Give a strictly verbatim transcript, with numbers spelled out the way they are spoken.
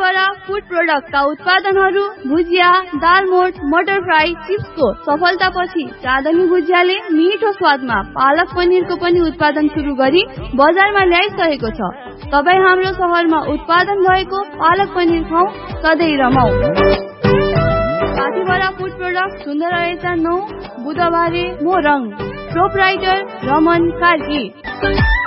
साथीबरा food प्रोडक्टका उत्पादनहरू भुजिया, दालमोट, मटर fry, चिप्सको सफलतापछि चाँदनी भुजियाले मिठो स्वादमा पालक पनिरको पनि उत्पादन सुरु गरी बजारमा ल्याइसकेको छ। तपाईँ हाम्रो सहरमा उत्पादन भएको पालक पनिर खाऊ, सधैँ रमाऊ। साथीबरा फूड प्रोडक्ट सुन्दर रहेछ नौ बुधबारे मोरङ, प्रोपराइटर रमन कार्की।